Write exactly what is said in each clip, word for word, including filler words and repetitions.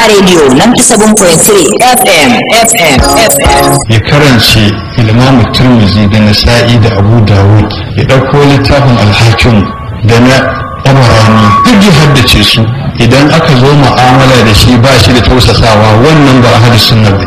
Radio ninety-seven point three F M F M F M. Ya karance Imam Tirmidhi da Nasa'i da Abu Dawud, ya ɗauko littafin Al-Hakim da na Tabarani, duk ya haddace su. Idan aka zo mu'amala da shi ba shi da tausasawa, wannan ba ahlus sunna ba.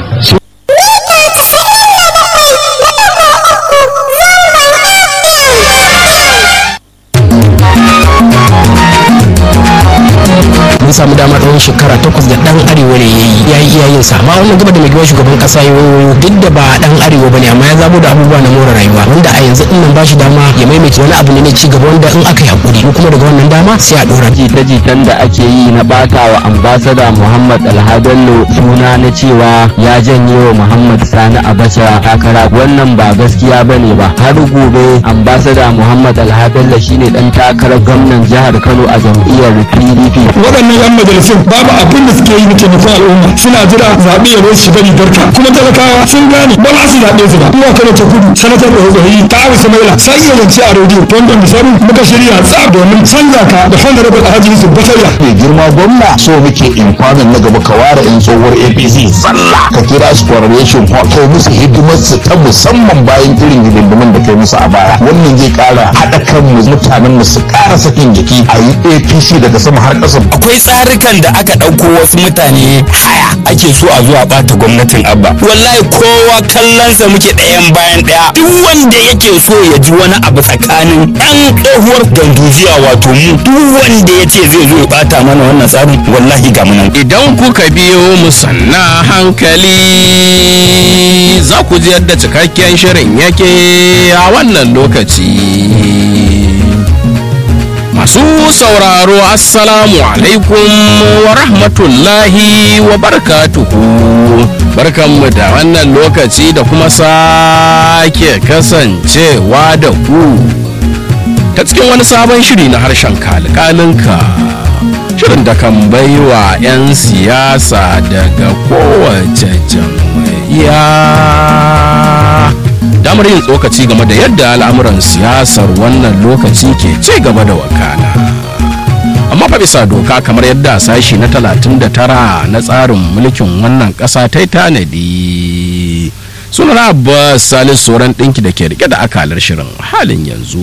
mun samu dama tsawon shekara takwas da dan arewa ne yayi yayi iyayen sa amma wannan gaba da mai shugaban kasa ya wayo duk da ba dan arewa bane amma ya zabo da abubuwa na more rayuwa wanda a yanzu din nan bashi dama ya maimaita wani abu ne na ci gaba wanda in aka yi hakuri ko kuma daga wannan dama sai a dora jita-jitan da ake yi na bata wa ambassador Muhammad Alhadallo suna na cewa ya janye wa Muhammad Sani Abacha takara, wannan ba gaskiya bane ba. Har gobe ambassador Muhammad Alhadallo shine dan takarar gwamnan jihar Kano a jam'iyyar P D P. waɗannan yan majalisun babu abin da suke yi na taimakon al'umma, suna jira zaɓe ya zo su shiga rigarka, kuma talakawa sun gane ba za su zaɓe su ba. Kuma Kano ta kudu sanatar da hukari ta abu samaila sai iya zance a rediyo wanda misalin muka shirya tsab domin canza ka da honorable Alhaji Yusuf Batariya. mai girma gwamna so muke inkwamin na gaba ka ware yan tsohuwar A P C zalla ka kira su coronation hall kai musu hidimar su ta musamman bayan irin hidindimin da kai musu a baya. Wannan zai kara haɗa kan mu mutanen mu su kara sakin jiki a yi A P C daga sama har ƙasa. Akwai tsarukan da aka ɗauko wasu mutane haya ake so a zuwa ɓata gwamnatin Abba. Wallahi kowa kallonsa muke ɗayan bayan ɗaya. Duk wanda yake so ya ji wani abu tsakanin ɗan tsohuwar gandujiya wato mu, duk wanda ya ce zai zo ya ɓata mana wannan tsarin wallahi ga munan. Idan kuka biyo mu sanna hankali za ku ji yadda cikakken shirin yake a wannan lokaci. Masu sauraro assalamu alaikum wa rahmatullahi wa barakatuhu, barkanmu da wannan lokaci da kuma sake kasancewa da ku ta cikin wani sabon shiri na harshen kalkalinka, shirin da kan baiwa 'yan siyasa daga kowace jam'iyya damar yin tsokaci game da yadda al'amuran siyasar wannan lokaci ke ci gaba da wakana, amma fa bisa doka kamar yadda sashi na talatin da tara na tsarin mulkin wannan ƙasa ta yi tanadi. Sunana Abbas Salisu Soran ɗinki da ke rike da akalar shirin halin yanzu.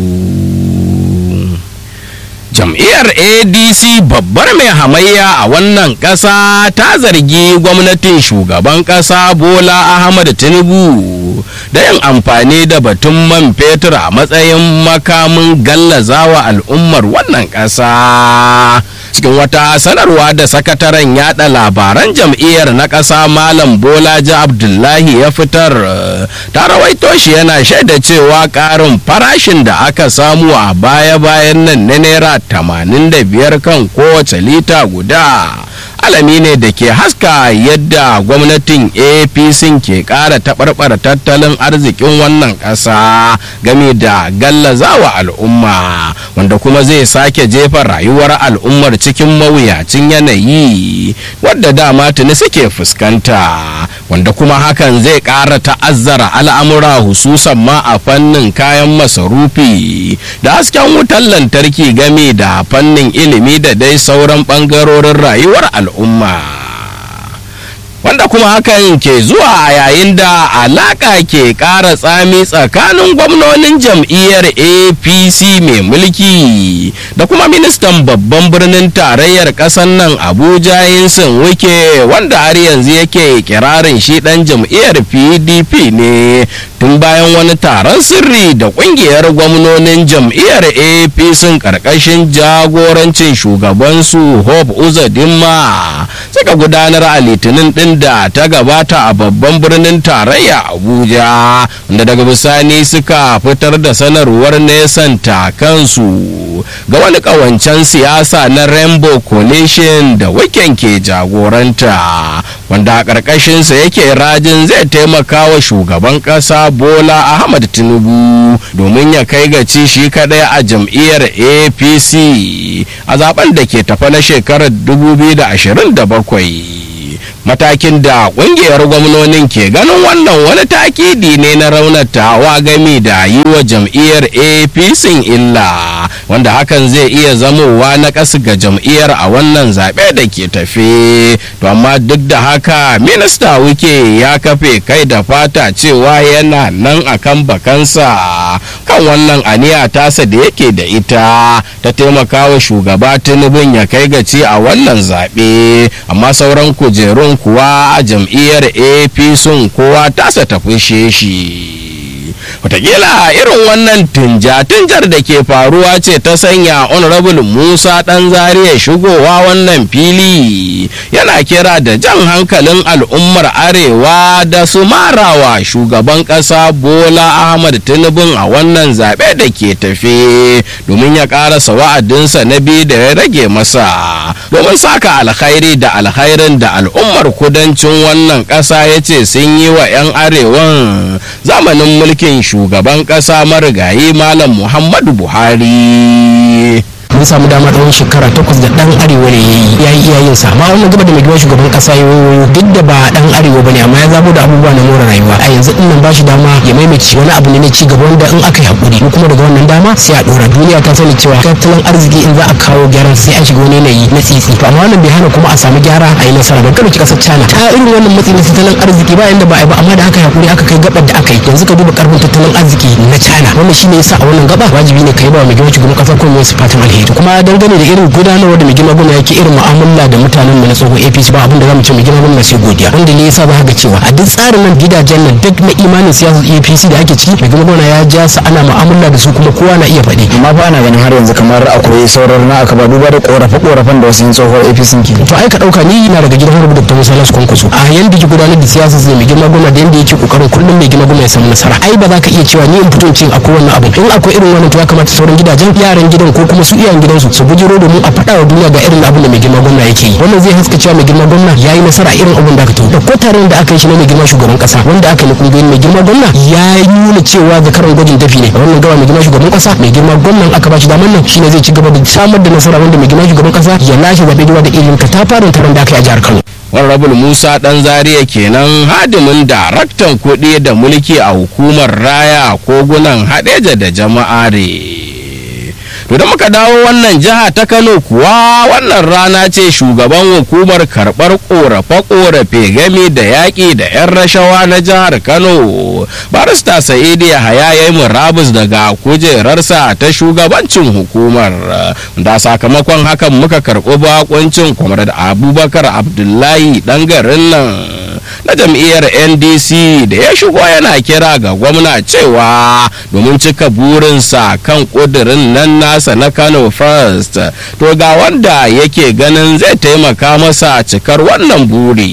Jam'iyyar A D C babbar mai hamayya a wannan ƙasa ta zargi gwamnatin shugaban ƙasa Bola Ahmad Tinubu da yin amfani da batun man fetur a matsayin makamin gallazawa al'ummar wannan ƙasa. Cikin wata sanarwa da sakataren yada labaran jam'iyyar na ƙasa Malam Bolaji Abdullahi ya fitar, ta rawaito shi yana shaida cewa ƙarin farashin da aka samu a baya-bayan nan na naira tamanin da biyar kan kowace lita guda alami ne da ke haska yadda gwamnatin A P C ke ƙara taɓarɓara tattalin arzikin wannan ƙasa game da gallazawa al'umma, wanda kuma zai sake jefa rayuwar al'ummar cikin mawuyacin yanayi wadda dama tuni suke fuskanta, wanda kuma hakan zai ƙara ta'azzara al'amura hususan ma a fannin kayan masarufi da hasken wutar lantarki game da fannin ilimi da dai sauran ɓangarorin rayuwar al'umma. Wanda kuma hakan ke zuwa yayin da alaka ke ƙara tsami tsakanin gwamnonin jam'iyyar A P C mai mulki da kuma ministan babban birnin tarayyar ƙasar nan Abuja Yinsin Wike, wanda har yanzu yake kirarin shi ɗan jam'iyyar P D P ne tun bayan wani taron sirri da ƙungiyar gwamnonin jam'iyyar A P C ƙarƙashin jagorancin shugabansu Hope Uzodinma suka gudanar a Litinin ɗin da ta gabata a babban birnin tarayya Abuja, wanda daga bisani suka fitar da sanarwar nesanta kansu ga wani kawancen siyasa na Rainbow Coalition da Wiken ke jagoranta, wanda a ƙarƙashinsa yake rajin zai taimaka wa shugaban ƙasa Bola Ahmad Tinubu domin ya kai ga ci shi kadai a jam'iyyar A P C a zaben da ke tafa na shekarar dubu biyu da ashirin da bakwai. matakin da kungiyar gwamnonin ke ganin wannan wani takidi ne na raunatawa gami da yi wa jam'iyyar A P C illa, wanda hakan zai iya zamowa na ƙasa ga jam'iyyar a wannan zaɓe da ke tafe. To amma duk da haka minista Wike ya kafe kai da fata cewa yana nan akan bakansa kan wannan aniya tasa da yake da ita ta taimakawa shugaba Tinubun ya kai gaci a wannan zaɓe, amma sauran kujerun kuwa a jam'iyyar A P C kowa tasa ta fushe shi. Wataƙila irin wannan tinja-tinjar da ke faruwa ce ta sanya honorable Musa ɗan Zariya shigowa wannan fili yana kira da jan hankalin al'ummar arewa da su marawa shugaban ƙasa Bola Ahmad Tinubu a wannan zaɓe da ke tafe domin ya ƙarasa wa'adinsa na biyu da ya rage masa domin saka alkhairi da alkhairin da al'ummar kudancin wannan ƙasa ya ce sun yi wa 'yan arewan zamanin mulkin shugaban ƙasa marigayi Malam Muhammadu Buhari. mun samu dama tsawon shekara takwas da dan arewa ne ya yi iyayen sa amma wannan gaba da mai girma shugaban kasa ya wayo duk da ba dan arewa bane amma ya zabo da abubuwa na more rayuwa a yanzu din nan ba shi dama ya maimaita wani abu ne na ci gaba wanda in aka yi hakuri ko kuma daga wannan dama sai a dora duniya ta sani cewa tattalin arziki in za a kawo gyaran sai an shiga wani yanayi na tsitsi to amma wannan bai hana kuma a samu gyara a yi nasara da kada ki kasar China ta irin wannan matsi na tattalin arziki ba inda ba a yi ba amma da aka yi hakuri aka kai gabar da aka yi yanzu ka duba karfin tattalin arziki na China wannan shine yasa a wannan gaba wajibi ne kai ba mai girma shugaban kasa ko mai fatan alheri kuma dangane da irin gudanarwa da mai girma gwamna yake irin mu'amala da mutanen mu na tsohon A P C ba abin da zamu ce mai girma gwamna sai godiya wanda ne yasa ba ga cewa a duk tsarin nan gidajen nan duk na imanin siyasar A P C da ake ciki mai girma gwamna ya ja su ana mu'amala da su kuma kowa na iya faɗi amma ba ana ganin har yanzu kamar akwai sauran na aka ba duba da korafe korafen da wasu tsohon A P C ke to ai ka dauka ni ina daga gidan Honorable Doctor Musa Lasu Kwankwaso a yanda ke gudanar da siyasar zai mai girma gwamna da yanda yake kokarin kullum mai girma gwamna ya samu nasara ai ba za ka iya cewa ni in fito in ce akwai wannan abu in akwai irin wannan to ya kamata sauran gidajen yaran gidan ko kuma su iyayen gidansu su bujiro domin a faɗa wa duniya ga irin abin da mai girma gwamna yake yi wannan zai haska cewa mai girma gwamna ya yi nasara a irin abin da aka tafi da ko taron da aka yi shi na mai girma shugaban kasa wanda aka yi kungiyoyin mai girma gwamna ya nuna cewa zakaran gwajin dafi ne wannan gaba mai girma shugaban kasa mai girma gwamnan aka ba shi damar nan shine zai ci gaba da samar da nasara wanda mai girma shugaban kasa ya lashe zaɓe da irin katafaren taron da aka yi a jihar Kano. Honorable Musa Dan Zariya kenan hadimin daraktan kuɗi da mulki a hukumar raya kogunan Hadeja da jama'are. To da muka dawo wannan jiha ta Kano kuwa wannan rana ce shugaban hukumar karɓar ƙorafe-ƙorafe game da yaƙi da 'yan rashawa na jihar Kano barista Sa'idu Yahaya ya yi murabus daga kujerarsa ta shugabancin hukumar da sakamakon hakan muka karɓi bakuncin Comrade Abubakar Abdullahi ɗan garin nan na jam'iyyar N D C da ya shigo yana kira ga gwamna cewa domin cika burinsa kan ƙudurin nan nasa na Kano First to ga wanda yake ganin zai taimaka masa cikar wannan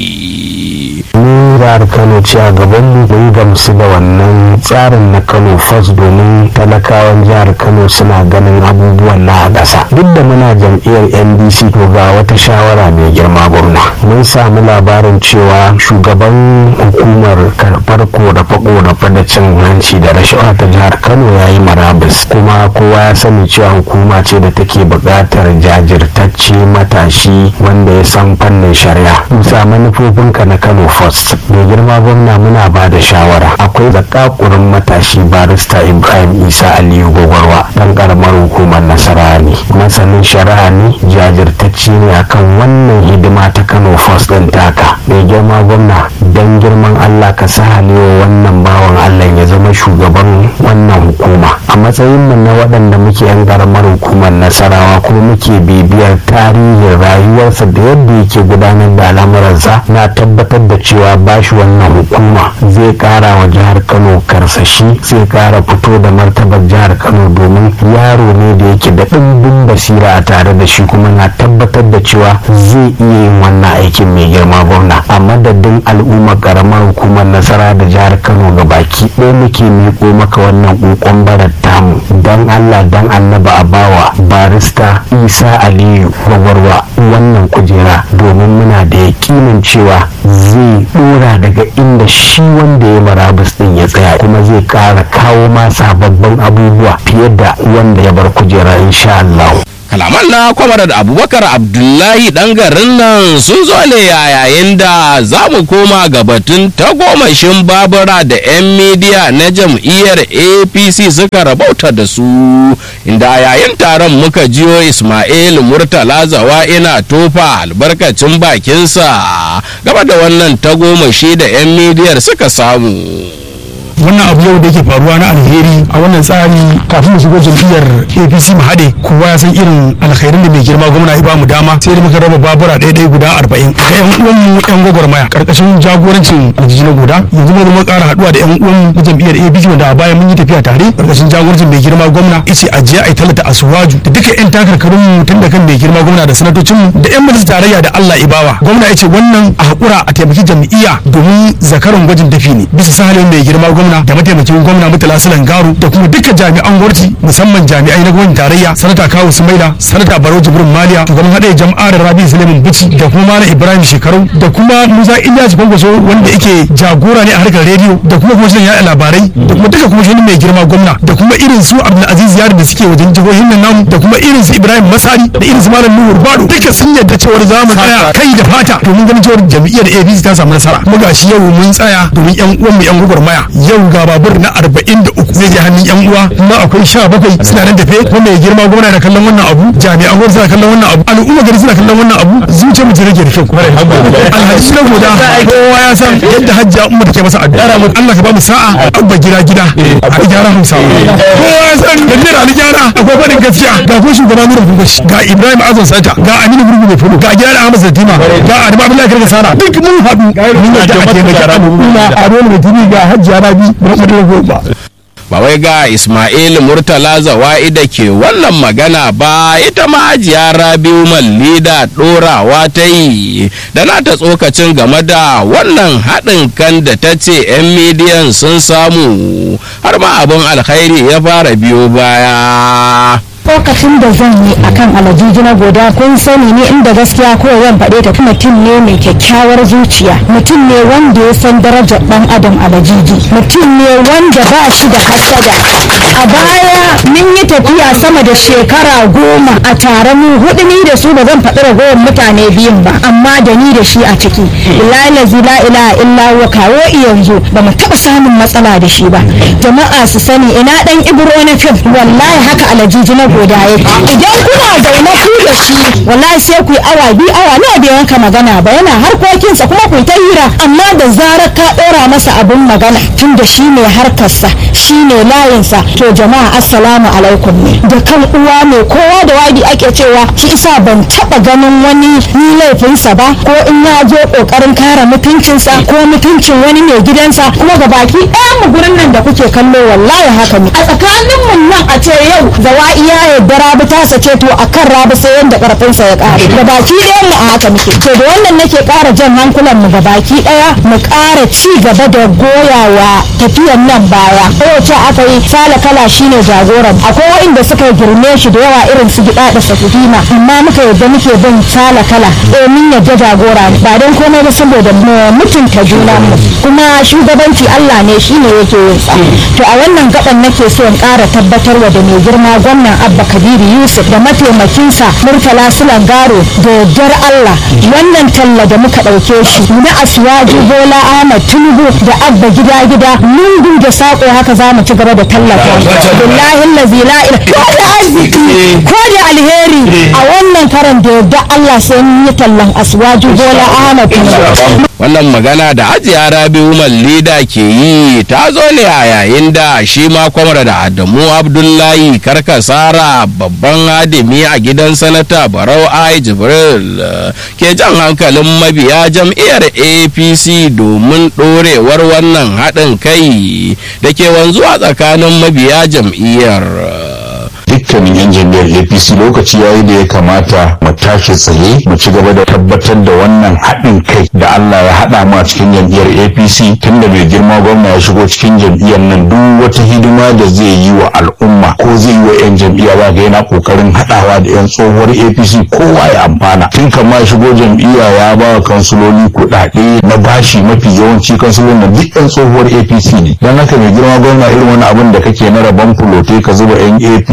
buri. Mun jihar Kano ce a gaban mu mun gamsu da wannan tsarin na Kano First domin talakawan jihar Kano suna ganin abubuwan na ƙasa. Duk da muna jam'iyyar N D C to ga wata shawara mai girma gwamna. Mun samu labarin cewa shugaban hukumar karɓar korafe-korafe da cin hanci da rashawa ta jihar Kano ya yi marabus kuma kowa ya sani cewa hukuma ce da take buƙatar jajirtacce matashi wanda ya san fannin shari'a. Musa manufofinka na Kano First mai girma gwamna muna ba da shawara akwai zakakurin matashi barista Ibrahim Isa Aliyu Gwagwarwa dan karamar hukumar Nasara ne masanin shari'a ne jajirtacce ne akan wannan hidima ta Kano First din taka mai girma gwamna dan girman Allah ka sa halewa wannan bawan Allah ya zama shugaban wannan hukuma a matsayin mu na waɗanda muke yan karamar hukumar Nasarawa kuma muke bibiyar tarihin rayuwarsa da yadda yake gudanar da al'amuransa na tabbatar da cewa bashi wannan hukuma zai kara wa jihar Kano karsashi zai kara fito da martabar jihar Kano domin yaro ne da yake da ɗimbin basira a tare da shi kuma na tabbatar da cewa zai iya yin wannan aikin mai girma gwamna a madadin al'ummar karamar hukumar Nasara da jihar Kano ga baki ɗaya muke miƙo maka wannan ƙoƙon barar tamu dan Allah dan annaba a bawa barista Isa Aliyu Gwagwarwa wannan kujera domin muna da yakinin cewa zai dora daga inda shi wanda ya marabus din ya tsaya kuma zai kara kawo ma sababbin abubuwa fiye da wanda ya bar kujera insha Allah. kalaman na kwamarar abubakar abdullahi dan garin nan sun zo ne yayin da za mu koma ga batun tagomashin babura da 'yan midiya na jam'iyyar A P C suka rabauta da su, inda yayin taron muka jiyo Ismail Murtala Zawa ina tofa albarkacin bakinsa gaba da wannan tagomashi da 'yan midiyar suka samu. wannan abu yau da yake faruwa na alheri a wannan tsari kafin mu shigo jam'iyyar A P C mu haɗe kowa ya san irin alkhairin da mai girma gwamna ya ba mu dama sai da muka raba babura ɗaya ɗaya guda arba'in ga yan uwan mu yan gwagwarmaya karkashin jagorancin aljihi na goda yanzu mun mu ƙara haɗuwa da yan uwan mu jam'iyyar A P C wanda a baya mun yi tafiya tare karkashin jagorancin mai girma gwamna yace a je a yi talata asuwaju da duka yan takarkarun mu tun da kan mai girma gwamna da sanatocin mu da yan majalisar tarayya da Allah ibawa gwamna yace wannan a hakura a taimaki jam'iyya domin zakaran gwajin dafi ne bisa sahalin mai girma gwamna da mataimakin gwamna Murtala Sulan Garu da kuma dukkan jami'an gwamnati musamman jami'ai na gwamnatin tarayya sanata Kawu Sumaila sanata Baro Jibrin Maliya shugaban haɗe jama'ar Rabi Suleiman Bichi da kuma Malam Ibrahim Shekaru da kuma Musa Ilyas Kwankwaso wanda yake jagora ne a harkar rediyo da kuma kwamishinan yaɗa labarai da kuma duka kwamishinan mai girma gwamna da kuma irin su Abdulaziz Yari da suke wajen jihohin nan namu da kuma irin su Ibrahim Masari da irin su Malam Nuhur Bado duka sun yadda cewar za mu tsaya kai da fata domin ganin cewar jam'iyyar A P C ta samu nasara kuma gashi yau mun tsaya domin yan uwan mu yan gwagwarmaya yau ga babur na arba'in da uku zai je hannun yan uwa kuma akwai sha bakwai suna nan tafe kuma mai girma gwamna da kallon wannan abu jami'an gwamnati suna kallon wannan abu al'umma gari suna kallon wannan abu zuciya mu rage da kyau alhaji na goda kowa ya san yadda hajjiya umma take masa addu'a Allah ka ba mu sa'a abba gida gida a gyara hausawa kowa ya san da jira ali gyara akwai fadin gaskiya ga ko shugaba nura fugashi ga Ibrahim Azon Sata ga Aminu Gurgu mai fulo ga gyara Ahmad Zatima ga Adamu Abdullahi Karga Sara duk mun haɗu mun da ake mai gyara al'umma a dole mutumi ga hajjiya Rabi ba ba wai ga Ismail Murtala Zawa'ida ke wannan magana ba ita ma Hajiya Rabiu Mallida dorawa ta yi da nata tsokacin game da wannan haɗin kan da ta ce 'yan midiyan sun samu har ma abin alkhairi ya fara biyo baya. lokacin da zan yi akan alajiji na goda kun sani ne inda gaskiya ko zan faɗe ta mutum ne mai kyakkyawar zuciya mutum ne wanda ya san darajar ɗan adam alajiji mutum ne wanda ba shi da hasada a baya mun yi tafiya sama da shekara goma a tare mu hudu ni da su ba zan faɗi ragowar mutane biyun ba amma da ni da shi a ciki la ilaha illa huwa kawo yanzu ba mu taɓa samun matsala da shi ba jama'a su sani ina ɗan ibro na fim wallahi haka alajiji na goda yake idan kuna zaune ku da shi wallahi sai ku yi awa biyu awa nawa bai wanka magana ba yana harkokinsa kuma ku ta hira amma da zarar ka ɗora masa abin magana tun da shi ne harkarsa shi ne layinsa to jama'a assalamu alaikum ne da kan uwa mai kowa da wadi ake cewa shi isa ban taɓa ganin wani ni laifinsa ba ko in ya zo ƙoƙarin kare mutuncinsa ko mutuncin wani mai gidansa kuma ga baki ɗaya mu gurin nan da kuke kallo wallahi haka ne a tsakanin mu nan a ce yau zawa'i ya yadda rabi ta sace to akan rabi sai yanda karfinsa ya kare da baki ɗayan mu a haka muke to da wannan nake ƙara jan hankulan mu ga baki ɗaya mu ƙara ci gaba da goyawa tafiyan nan baya kowace aka yi sala kala shine jagoran akwai wa'inda suka girme shi da yawa irin su gida da sakina amma muka yadda muke bin sala kala domin yadda jagora ba don komai ba saboda mu mutunta juna mu kuma shugabanci Allah ne shine yake yin sa to a wannan gaban nake so in ƙara tabbatarwa da mai girma gwamnan Abba Kabiru Yusuf da mataimakinsa Murtala Sulan Garo da yardar Allah wannan talla da muka ɗauke shi na Asiwaju Bola Ahmad Tinubu da Abba gida gida lungu da sako haka za mu ci gaba da tallafa billahi allazi la ilaha ko da arziki ko da alheri a wannan karan da yadda Allah sai mun yi tallan Asiwaju Bola Ahmad Tinubu wannan magana da Hajiya Rabiu Mallida ke yi ta zo ne a yayin da shi ma kwamar da Adamu Abdullahi Karkasara babban hadimi a gidan sanata Barau Ai Jibril ke jan hankalin mabiya jam'iyyar A P C domin ɗorewar wannan haɗin kai da ke wanzuwa tsakanin mabiya jam'iyyar. dukkanin yan jam'iyyar A P C lokaci yayi da ya kamata mu tashi tsaye mu ci gaba da tabbatar da wannan haɗin kai da Allah ya haɗa mu a cikin jam'iyyar A P C tunda mai girma gwamna ya shigo cikin jam'iyyar nan duk wata hidima da zai yi wa al'umma ko zai yi wa yan jam'iyya ba ga yana kokarin haɗawa da yan tsohuwar A P C kowa ya amfana tun kama ya shigo jam'iyya ya ba wa kansuloli kuɗaɗe na bashi mafi yawanci kansulolin na duk yan tsohuwar A P C ne dan haka mai girma gwamna irin wani abin da kake na rabon fulote ka zuba yan A P C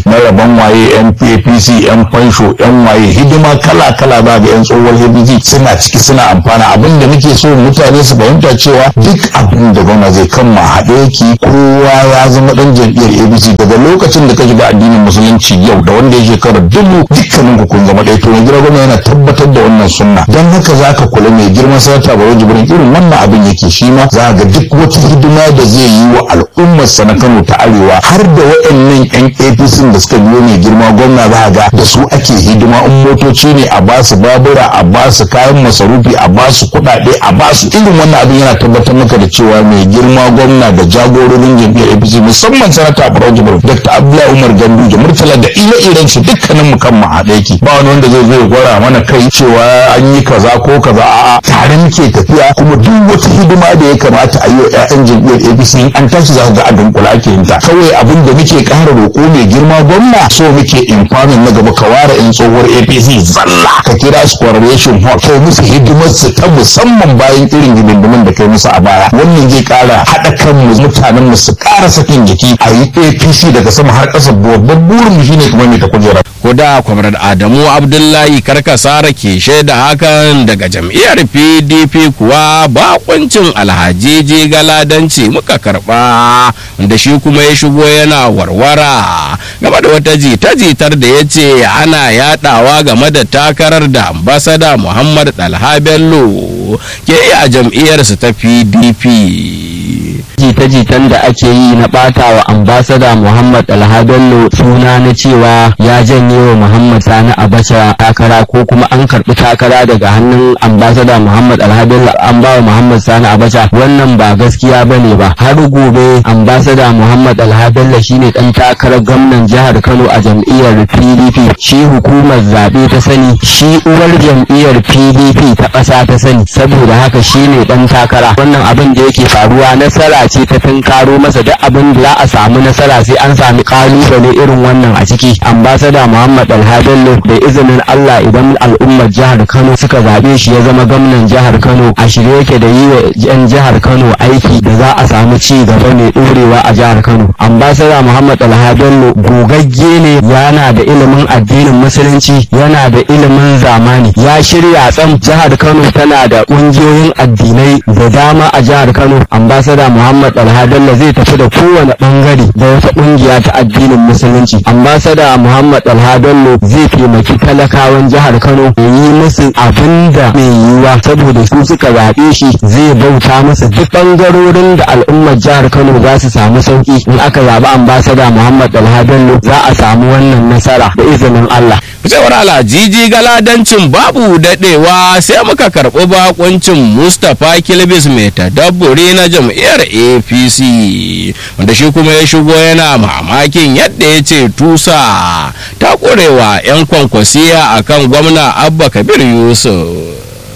na rabon waye yan A P C yan fansho yan waye hidima kala kala ba ga yan tsohuwar A P C suna ciki suna amfana. Abin da muke so mutane su fahimta cewa duk abin da gwamna zai kama haɗe yake, kowa ya zama dan jam'iyyar A P C daga lokacin da ka shiga addinin musulunci yau da wanda ya shekara dubu dukkanin ku kun zama ɗaya. To mai girma gwamna yana tabbatar da wannan sunna, don haka za ka kula mai girman sanata Barau Jibrin irin wannan abin yake shi ma za ga duk wata hidima da zai yi wa al'ummar sa na Kano ta Arewa har da waɗannan yan A P C da suka biyo mai girma gwamna za ga da su ake hidima. In motoci ne a basu babura, a basu kayan masarufi, a basu kuɗaɗe, a basu irin wannan abin yana tabbatar maka da cewa mai girma gwamna da jagororin jam'iyyar A P C musamman sanata Barau Jibrin, Dr. Abdullahi Umar Ganduje, Murtala da ire-iren su dukkanin mu kan mu haɗe yake. Ba wani wanda zai zo ya gwara mana kai cewa an yi kaza ko kaza, a'a tare muke tafiya. Kuma duk wata hidima da ya kamata a yi wa 'ya'yan jam'iyyar A P C an tashi za ga a dunkula ake yin ta. Kawai abin da muke ƙara roƙo mai girma gwamna so muke infamin na gaba ka ware 'yan tsohuwar A P C zalla ka kira su Coronation Hall kai musu hidimar su ta musamman bayan irin hidindimin da kai musu a baya. Wannan zai ƙara haɗa kan mutanen mu su ƙara sakin jiki a yi A P C daga sama har ƙasa. Babban burin mu shine kuma mai ta kujera. Koda Kwamrad Adamu Abdullahi Karkasara ke shaida hakan daga jam'iyyar P D P kuwa bakuncin Alhaji Galadanci muka karba, da shi kuma ya shigo yana warwara game da wata jita-jitar da ya ce ana yadawa game da takarar da ambasada Muhammad Dalha Bello ke yi a jam'iyyarsa ta P D P. Jita-jitan da ake yi na ɓata wa ambasada Muhammad Dalha Bello suna na cewa ya janye wa Muhammad Sani Abacha takara ko kuma an karɓi takara daga hannun ambasada Muhammad Dalha Bello an ba wa Muhammad Sani Abacha, wannan ba gaskiya bane ba. Har gobe ambasada Muhammad Dalha Bello shine dan takarar gwamnan jihar Kano a jam'iyyar P D P. Shi hukumar zaɓe ta sani, shi uwar jam'iyyar P D P ta ƙasa ta sani, saboda haka shine dan takara. Wannan abin da yake faruwa nasara ce ta tunkaro masa, duk abin da za a samu nasara sai an sami kalubale irin wannan a ciki. Ambasada Muhammad Dalha Bello da izinin Allah idan al'ummar jihar Kano suka zaɓe shi ya zama gwamnan jihar Kano, a shirye yake da yi wa 'yan jihar Kano aiki da za a samu ci gaba mai ɗorewa a jihar Kano. Ambasada Muhammad Dalha Bello gogagge ne, yana da ilimin addinin musulunci, yana da ilimin zamani, ya shirya tsam. Jihar Kano tana da ƙungiyoyin addinai da dama a jihar Kano. Ambasada Muhammad Dalha Bello zai tafi da kowane bangare da wata ƙungiya ta addinin musulunci. Ambasada Muhammad Dalha Bello zai taimaki talakawan jihar Kano ya yi musu abin da mai yiwuwa, saboda su suka zaɓe shi. Zai bauta musu duk bangarorin da al'ummar jihar Kano za su samu sauki in aka zaɓi ambasada Muhammad Dalha Bello, za a samu wannan nasara da izinin Allah. Cewar Alhaji Galadancin babu daɗewa sai muka karɓi bakuncin Mustapha Kilbis mai tadabburi na jam'iyyar A P C, wanda shi kuma ya shigo yana mamakin yadda ya ce tusa ta ƙurewa 'yan kwankwasiya akan gwamna Abba Kabir Yusuf.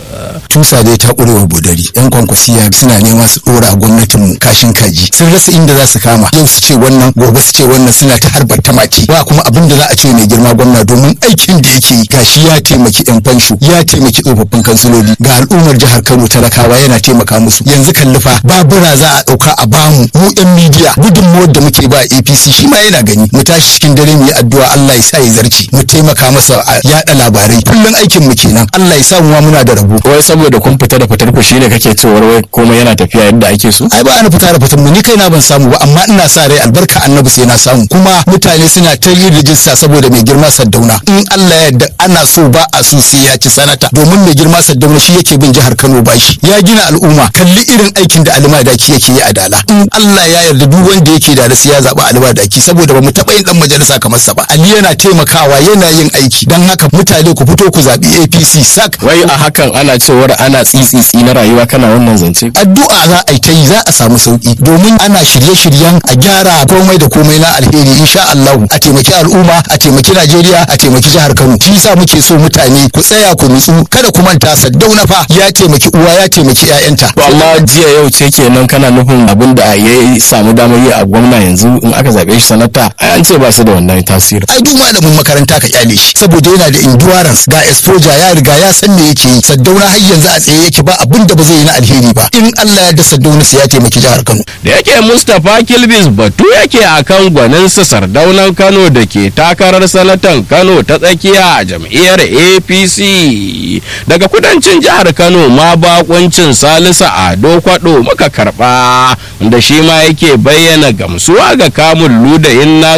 tusa dai ta ƙurewa bodari. Yan kwankwasiya suna neman su ɗora a gwamnatin mu kashin kaji, sun rasa inda za su kama, yau su ce wannan gobe su ce wannan, suna ta harbar tamaki. Ba kuma abin da za a ce mai girma gwamna, domin aikin da yake yi gashi ya taimaki yan fansho, ya taimaki tsofaffin kansiloli, ga al'ummar jihar Kano talakawa yana taimaka musu. Yanzu kallifa babura za a ɗauka a bamu mu yan midiya, gudunmawar da muke ba A P C shi ma yana gani. Mu tashi cikin dare mu yi addu'a Allah ya sa ya zarci, mu taimaka masa a yaɗa labarai. Kullum aikin mu kenan, Allah ya sa mu muna da rabo. Wai saboda kun fita da fitar ku shine kake cewa wai komai yana tafiya yadda ake so? Ai ba ana fita da fitar mu, ni kaina ban samu ba, amma ina sa rai albarka annabi sai na samu. Kuma mutane suna ta yin rijista saboda mai girma Saddauna. In Allah ya yarda ana so ba a so sai ya ci sanata, domin mai girma Saddauna shi yake bin jihar Kano bashi. Ya gina al'umma, kalli irin aikin da Alima Daki yake yi a Dala. In Allah ya yarda duk wanda yake da sai ya zaba Alima Daki, saboda ba mu taɓa yin dan majalisa kamar sa ba. Ali yana taimakawa, yana yin aiki. Dan haka mutane ku fito ku zabi A P C sak. Wai a hakan ana cewar ana tsitsitsi na rayuwa, kana wannan zance? Addu'a za a yi ta yi, za a samu sauki, domin ana shirye-shiryen a gyara komai da komai na alheri insha Allah, a taimaki al'umma, a taimaki Najeriya, a taimaki jihar Kano. Shi yasa muke so mutane ku tsaya ku nutsu, kada ku manta Saddauna fa ya taimaki uwa, ya taimaki ƴaƴanta. To amma jiya yau ce kenan kana nufin abin da ya samu damar yi a gwamna yanzu in aka zabe shi sanata, ai an ce ba su da wannan tasiri. Ai duk malamin makaranta ka kyale shi, saboda yana da endurance, ga exposure, ya riga ya san me yake yi. Saddauna har yanzu a tsaye yake ba abin da ba zai yi na alheri ba in Allah ya dasa Sanusi ya taimaki jihar Kano. Da yake Mustapha Kilbis batu yake akan gwaninsa Sardaunan Kano da ke takarar sanatan Kano ta tsakiya a jam'iyyar A P C daga kudancin jihar Kano ma bakuncin Salisu Ado Kwado muka karba da shi ma yake bayyana gamsuwa ga kamun ludayin nasu